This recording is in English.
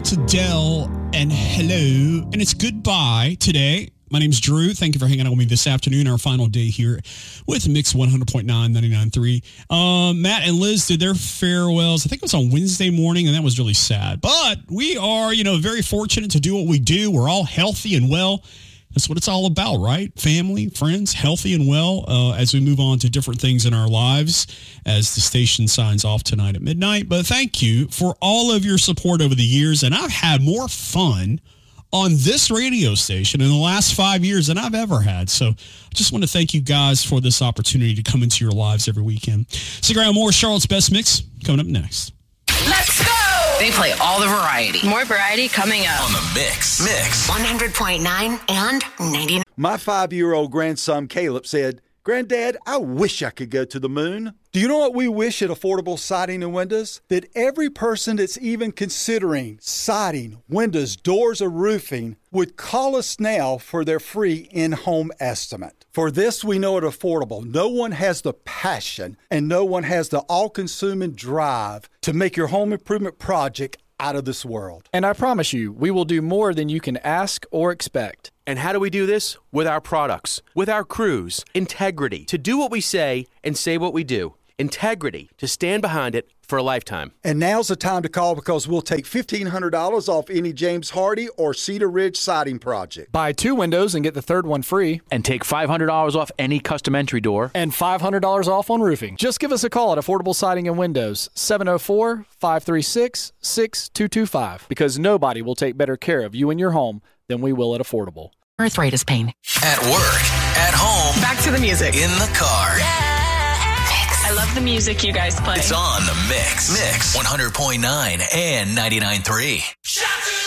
to Dell and hello, and it's goodbye today. My name's Drew. Thank you for hanging out with me this afternoon, our final day here with Mix 100.9, 99.3. Matt and Liz did their farewells. I think it was on Wednesday morning, and that was really sad. But we are, very fortunate to do what we do. We're all healthy and well. That's what it's all about, right? Family, friends, healthy and well as we move on to different things in our lives as the station signs off tonight at midnight. But thank you for all of your support over the years. And I've had more fun on this radio station in the last 5 years than I've ever had. So I just want to thank you guys for this opportunity to come into your lives every weekend. Stick around, more Charlotte's Best Mix coming up next. Let's go! They play all the variety. More variety coming up. On the Mix. 100.9 and 99. My 5-year-old grandson, Caleb, said, "Granddad, I wish I could go to the moon." Do you know what we wish at Affordable Siding and Windows? That every person that's even considering siding, windows, doors, or roofing would call us now for their free in-home estimate. For this, we know at Affordable, no one has the passion and no one has the all-consuming drive to make your home improvement project out of this world. And I promise you, we will do more than you can ask or expect. And how do we do this? With our products, with our crews, integrity, to do what we say and say what we do. Integrity, to stand behind it for a lifetime. And now's the time to call because we'll take $1,500 off any James Hardy or Cedar Ridge siding project. Buy 2 windows and get the third one free. And take $500 off any custom entry door. And $500 off on roofing. Just give us a call at Affordable Siding and Windows, 704-536-6225. Because nobody will take better care of you and your home than we will at Affordable. Arthritis pain. At work, at home, Back to the music. in the car. I love the music you guys play. It's on the Mix. 100.9 and 99.3.